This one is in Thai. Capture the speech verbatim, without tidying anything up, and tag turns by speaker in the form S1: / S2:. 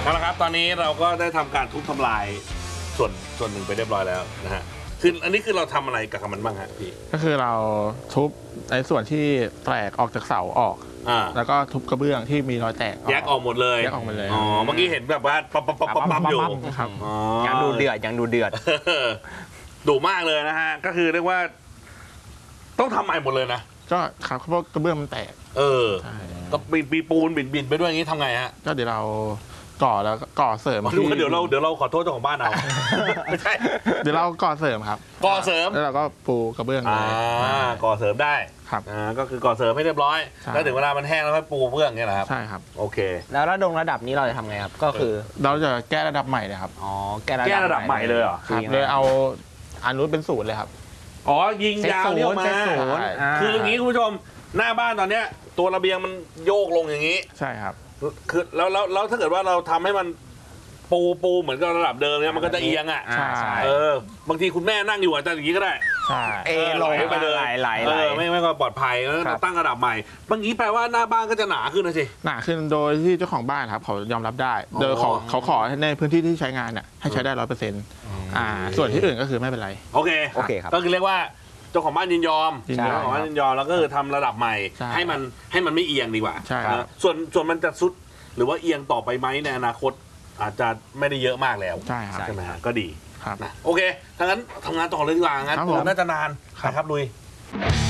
S1: เอาละครับตอนนี้เราก็ได้ทำการทุบทำลายส่วนส่วนหนึ่งไปเรียบร้อยแล้วนะฮะคืออันนี้คือเราทำอะไรกับมันบ้างฮะพี่
S2: ก็คือเราทุบในส่วนที่แตกออกจากเสาออก
S1: อ่า
S2: แล้วก็ทุบกระเบื้องที่มีรอยแตก
S1: แยกออกหมดเลย
S2: แยกออกหมดเลย
S1: อ๋อเมื่อกี้เห็นแบบว่าปั๊บปั๊บปั๊บปั๊บปั๊บอยู่
S2: ครับ
S3: ยังดูเดือดยังดูเดือด
S1: ดุมากเลยนะฮะก็คือเรียกว่าต้องทำใหม่หมดเลยนะ
S2: ก็ครับเพราะกระเบื้องมันแตก
S1: เออก็ปีปูนบินบินไปด้วยอย่างนี้ทำไงฮะ
S2: ก็เดี๋ยวเราก่อแล้วก่อเสริม
S1: ที่เดี๋ยวเราเดี๋ยวเราขอโทษเจ้าของบ้านเอาไม่ใช่
S2: เดี๋ยวเราก่อเสริมครับ
S1: ก่อเสริม
S2: แล้วเราก็ปูกระเบื้องเลย
S1: อ่าก่อเสริมได้
S2: ครับ
S1: อ่าก็คือก่อเสริมให้เรียบร้อยแล้วถึงเวลามันแห้งแล้วค่อยปูเบื้องเนี่ยแหละครับ
S2: ใช่ครับ
S1: โอเค
S3: แล้วระดงระดับนี้เราจะทำไงครับก็คือ
S2: เราจะแก้ระดับใหม่เลยครับ
S3: อ๋อ
S1: แก้ระดับใหม่เลยเหรอ
S2: ครับเลยเอาอันนู้นเป็นศูนย์เลยครับ
S1: อ๋อยิงยาวเนี่ยมาคืออย่างนี้คุณผู้ชมหน้าบ้านตอนเนี้ยตัวระเบียงมันโยกลงอย่างนี้
S2: ใช่ครับ
S1: คือแล้วแล้วแล้วถ้าเกิดว่าเราทำให้มันปูปูเหมือนกับระดับเดิมเนี่ยมันก็จะเอียงอ่ะ
S2: ใช่
S1: เออบางทีคุณแม่นั่งอยู่อาจจะอย่างนี้ก็ได้
S2: ใช่
S3: เอลง
S1: ไปเลย
S3: ไหล
S1: เออไม่ไม่ก็ปลอดภัยแล้วตั้งระดับใหม่บางทีแปลว่าหน้าบ้านก็จะหนาขึ้นนะสิ
S2: หนาขึ้นโดยที่เจ้าของบ้านครับเขายอมรับได้โดยเขาเขาขอในพื้นที่ที่ใช้งานเนี่ยให้ใช้ได้ร้อยเปอร์เซ็นต์อ่าส่วนที่อื่นก็คือไม่เป็นไร
S1: โอเค
S3: โอเคครับ
S1: ก็คือเรียกว่าเจ้าของบ้านยินยอมเจ้าของบ้านยินยอมแล้วก็คือทำระดับใหม่ให้มันให้มันไม่เอียงดีกว่า
S2: ใช่
S1: ส่วนส่วนมันจะซุดหรือว่าเอียงต่อไปไหมในอนาคตอาจจะไม่ได้เยอะมากแล้ว
S2: ใช่ครับ
S1: ใช่ไหมฮะก็ดี
S2: ครับ
S1: โอเคถ้างั้นทำงานต่อเลยดีกว่างั้นผมน่าจะนานนะครับลุย